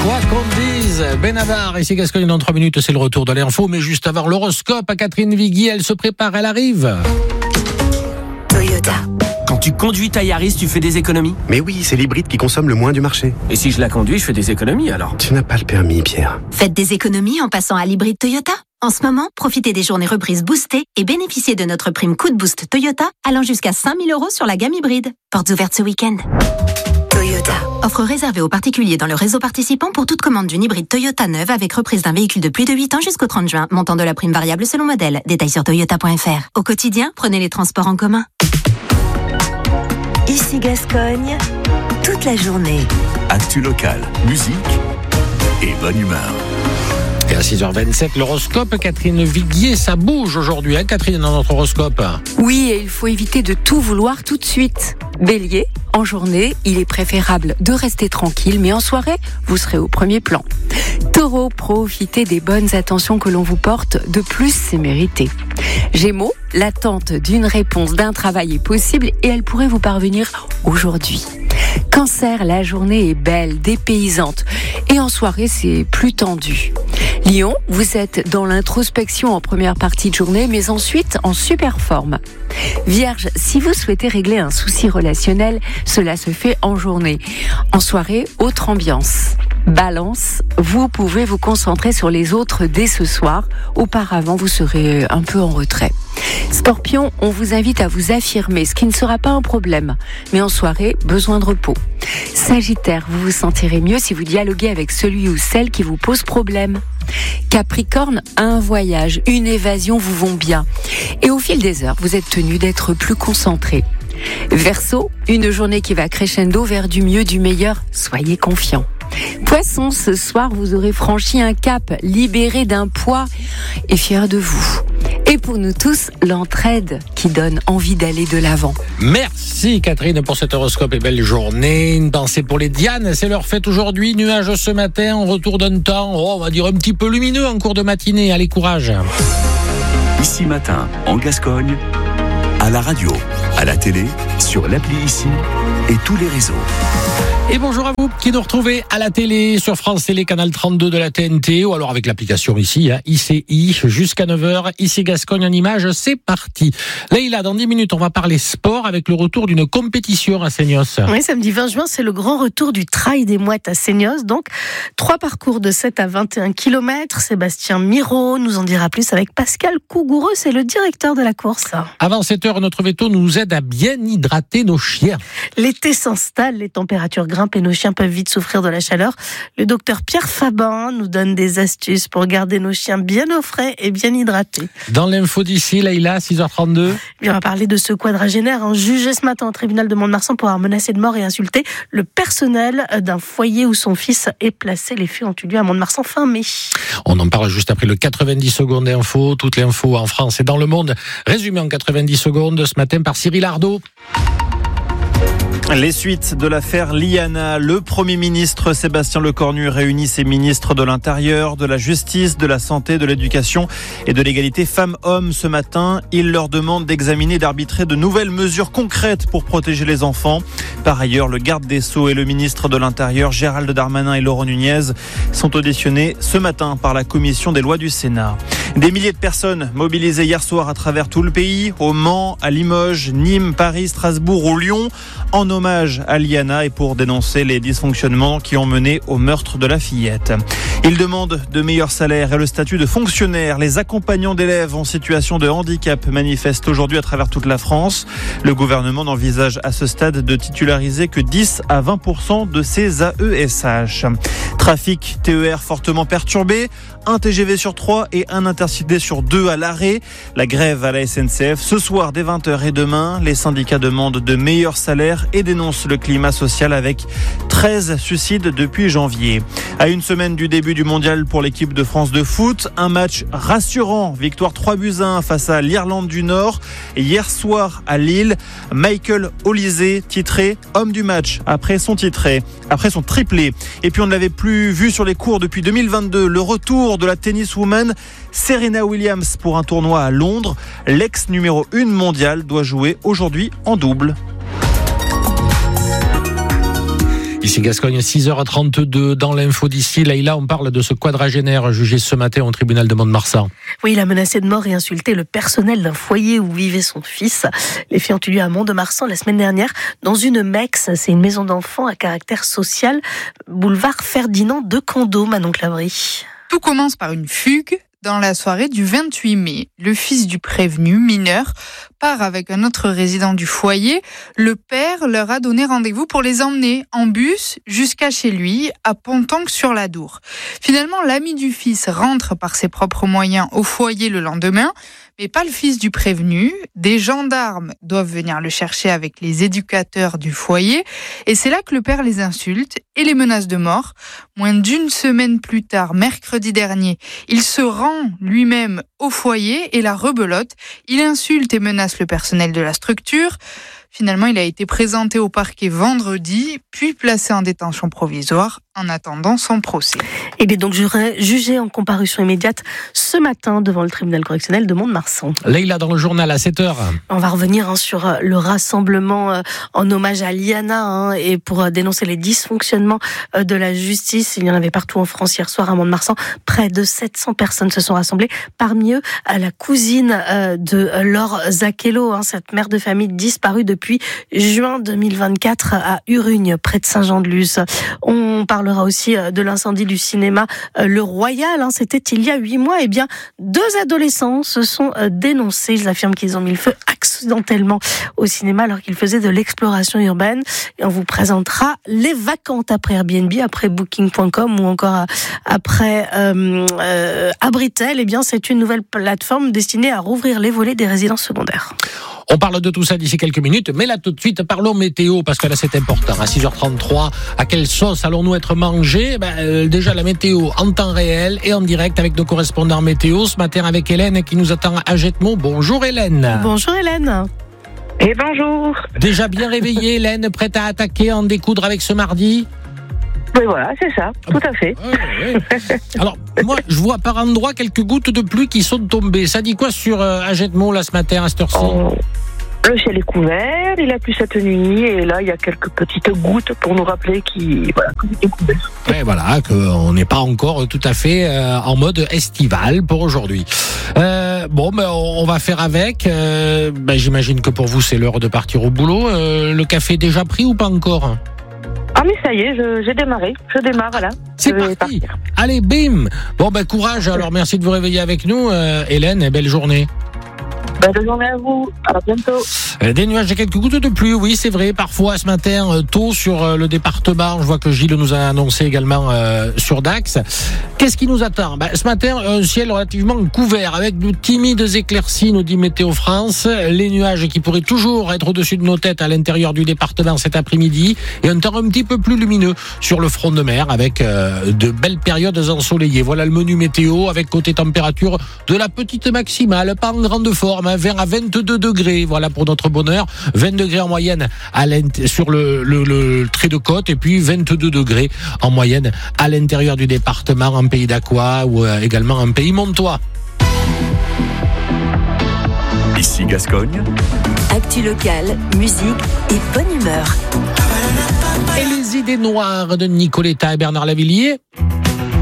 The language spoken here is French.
Quoi qu'on dise, Benabar, ici Gascogne dans 3 minutes, c'est le retour de l'info, mais juste avant l'horoscope à Catherine Viguier, elle se prépare, elle arrive. Toyota. Quand tu conduis ta Yaris, tu fais des économies ? Mais oui, c'est l'hybride qui consomme le moins du marché. Et si je la conduis, je fais des économies alors ? Tu n'as pas le permis, Pierre. Faites des économies en passant à l'hybride Toyota. En ce moment, profitez des journées reprises boostées et bénéficiez de notre prime coup de boost Toyota allant jusqu'à 5 000 € sur la gamme hybride. Portes ouvertes ce week-end. Toyota. Offre réservée aux particuliers dans le réseau participant pour toute commande d'une hybride Toyota neuve avec reprise d'un véhicule de plus de 8 ans jusqu'au 30 juin. Montant de la prime variable selon modèle. Détails sur toyota.fr. Au quotidien, prenez les transports en commun. Ici Gascogne, toute la journée. Actu locale, musique et bonne humeur. Et à 6h27, l'horoscope, Catherine Viguier, ça bouge aujourd'hui, hein, Catherine, dans notre horoscope. Oui, et il faut éviter de tout vouloir tout de suite. Bélier, en journée, il est préférable de rester tranquille, mais en soirée, vous serez au premier plan. Taureau, profitez des bonnes attentions que l'on vous porte, de plus c'est mérité. Gémeaux, l'attente d'une réponse d'un travail est possible et elle pourrait vous parvenir aujourd'hui. Cancer, la journée est belle, dépaysante et en soirée c'est plus tendu. Lion, vous êtes dans l'introspection en première partie de journée mais ensuite en super forme. Vierge, si vous souhaitez régler un souci relationnel, cela se fait en journée. En soirée, autre ambiance. Balance, vous pouvez vous concentrer sur les autres dès ce soir. Auparavant, vous serez un peu en retrait. Scorpion, on vous invite à vous affirmer, ce qui ne sera pas un problème. Mais en soirée, besoin de repos. Sagittaire, vous vous sentirez mieux si vous dialoguez avec celui ou celle qui vous pose problème. Capricorne, un voyage, une évasion vous vont bien. Et au fil des heures, vous êtes tenu d'être plus concentré. Verseau, une journée qui va crescendo vers du mieux, du meilleur. Soyez confiants. Poisson, ce soir, vous aurez franchi un cap, libéré d'un poids et fier de vous. Et pour nous tous, l'entraide qui donne envie d'aller de l'avant. Merci Catherine pour cet horoscope et belle journée. Une pensée pour les Dianes, c'est leur fête aujourd'hui. Nuages ce matin, en retour d'un temps, on va dire un petit peu lumineux en cours de matinée. Allez, courage. Ici matin, en Gascogne, à la radio, à la télé, sur l'appli Ici et tous les réseaux. Et bonjour à vous qui nous retrouvez à la télé, sur France Télé, canal 32 de la TNT, ou alors avec l'application ici, ICI, jusqu'à 9h, ici Gascogne en images, c'est parti. Leïla, dans 10 minutes, on va parler sport avec le retour d'une compétition à Seignos. Oui, samedi 20 juin, c'est le grand retour du Trail des Mouettes à Seignos. Donc, 3 parcours de 7 à 21 km. Sébastien Miraud nous en dira plus avec Pascal Cougoureux, c'est le directeur de la course. Avant 7h, notre veto nous aide à bien hydrater nos chiens. L'été s'installe, les températures grimpent et nos chiens peuvent vite souffrir de la chaleur. Le docteur Pierre Fabin nous donne des astuces pour garder nos chiens bien au frais et bien hydratés. Dans l'info d'ici, Leïla, 6h32. On va parler de ce quadragénaire jugé ce matin au tribunal de Mont-de-Marsan pour avoir menacé de mort et insulté le personnel d'un foyer où son fils est placé. Les faits ont eu lieu à Mont-de-Marsan fin mai. On en parle juste après le 90 secondes d'info. Toute l'info en France et dans le monde, résumé en 90 secondes ce matin par Cyril Ardo. Les suites de l'affaire Liana. Le Premier ministre Sébastien Lecornu réunit ses ministres de l'Intérieur, de la Justice, de la Santé, de l'Éducation et de l'égalité femmes-hommes ce matin. Il leur demande d'examiner et d'arbitrer de nouvelles mesures concrètes pour protéger les enfants. Par ailleurs, le garde des Sceaux et le ministre de l'Intérieur, Gérald Darmanin et Laurent Nunez, sont auditionnés ce matin par la Commission des lois du Sénat. Des milliers de personnes mobilisées hier soir à travers tout le pays, au Mans, à Limoges, Nîmes, Paris, Strasbourg ou Lyon, en hommage à Liana et pour dénoncer les dysfonctionnements qui ont mené au meurtre de la fillette. Ils demandent de meilleurs salaires et le statut de fonctionnaire. Les accompagnants d'élèves en situation de handicap manifestent aujourd'hui à travers toute la France. Le gouvernement n'envisage à ce stade de titulariser que 10 à 20% de ces AESH. Trafic TER fortement perturbé, un TGV sur 3 et un Intercité sur 2 à l'arrêt. La grève à la SNCF ce soir dès 20h et demain. Les syndicats demandent de meilleurs salaires et dénoncent le climat social avec 13 suicides depuis janvier. À une semaine du début du mondial pour l'équipe de France de foot, un match rassurant. Victoire 3-1 face à l'Irlande du Nord. Et hier soir à Lille, Michael Olise titré homme du match après son triplé. Et puis on ne l'avait plus vu sur les cours depuis 2022. Le retour de la tenniswoman Serena Williams pour un tournoi à Londres. L'ex numéro 1 mondiale doit jouer aujourd'hui en double. Ici Gascogne, 6h32 dans l'info d'ici. Là, on parle de ce quadragénaire jugé ce matin au tribunal de Mont-de-Marsan. Oui, il a menacé de mort et insulté le personnel d'un foyer où vivait son fils. Les faits ont eu lieu à Mont-de-Marsan la semaine dernière dans une MEX. C'est une maison d'enfants à caractère social, boulevard Ferdinand de Cando, Manon Clavry. Tout commence par une fugue. Dans la soirée du 28 mai, le fils du prévenu, mineur, part avec un autre résident du foyer. Le père leur a donné rendez-vous pour les emmener en bus jusqu'à chez lui, à Pontonc-sur-l'Adour. Finalement, l'ami du fils rentre par ses propres moyens au foyer le lendemain, mais pas le fils du prévenu. Des gendarmes doivent venir le chercher avec les éducateurs du foyer. Et c'est là que le père les insulte et les menace de mort. Moins d'une semaine plus tard, mercredi dernier, il se rend lui-même au foyer et la rebelote. Il insulte et menace le personnel de la structure. Finalement, il a été présenté au parquet vendredi, puis placé en détention provisoire en attendant son procès. Il est donc jugé en comparution immédiate ce matin devant le tribunal correctionnel de Mont-de-Marsan. Leïla, dans le journal à 7h. On va revenir sur le rassemblement en hommage à Liana et pour dénoncer les dysfonctionnements de la justice. Il y en avait partout en France hier soir à Mont-de-Marsan. Près de 700 personnes se sont rassemblées. Parmi eux, la cousine de Laure Zakello, cette mère de famille disparue depuis juin 2024 à Urugne, près de Saint-Jean-de-Luz. On parlera aussi de l'incendie du cinéma Le Royal. C'était il y a 8 mois. Eh bien, 2 adolescents se sont dénoncés. Ils affirment qu'ils ont mis le feu accidentellement au cinéma alors qu'ils faisaient de l'exploration urbaine. Et on vous présentera les vacantes après Airbnb, après Booking.com ou encore après Abritel. Eh bien, c'est une nouvelle plateforme destinée à rouvrir les volets des résidences secondaires. On parle de tout ça d'ici quelques minutes, mais là tout de suite parlons météo parce que là c'est important. À 6h33, à quelle sauce allons-nous être mangés ? Déjà la météo en temps réel et en direct avec nos correspondants météo. Ce matin avec Hélène qui nous attend à Jetmont. Bonjour Hélène. Bonjour Hélène. Et bonjour. Déjà bien réveillée Hélène, prête à attaquer, en découdre avec ce mardi ? Oui, voilà, c'est ça, tout à fait. Ouais. Alors, moi, je vois par endroits quelques gouttes de pluie qui sont tombées. Ça dit quoi sur Jetmont, là, ce matin, à cette heure-ci ? Le ciel est couvert, il a plu cette nuit, et là, il y a quelques petites gouttes pour nous rappeler que c'est couvert. Ouais, voilà, qu'on n'est pas encore tout à fait en mode estival pour aujourd'hui. On va faire avec. J'imagine que pour vous, c'est l'heure de partir au boulot. Le café déjà pris ou pas encore ? Ah mais ça y est, j'ai démarré. Je démarre là. C'est parti. Allez, bim. Courage. Alors merci de vous réveiller avec nous, Hélène, et belle journée. Belle journée à vous. À bientôt. Des nuages et quelques gouttes de pluie, oui, c'est vrai. Parfois, ce matin, tôt sur le département, je vois que Gilles nous a annoncé également sur Dax. Qu'est-ce qui nous attend ? Ce matin, un ciel relativement couvert avec de timides éclaircies, nous dit Météo France. Les nuages qui pourraient toujours être au-dessus de nos têtes à l'intérieur du département cet après-midi et un temps un petit peu plus lumineux sur le front de mer avec de belles périodes ensoleillées. Voilà le menu météo avec côté température de la petite maximale, pas en grande forme, vers à 22 degrés. Voilà pour notre bonheur. 20 degrés en moyenne sur le trait de côte et puis 22 degrés en moyenne à l'intérieur du département, en Pays d'Aqua ou également en Pays montois. Ici Gascogne. Actu locale, musique et bonne humeur. Et les idées noires de Nicoletta et Bernard Lavillier.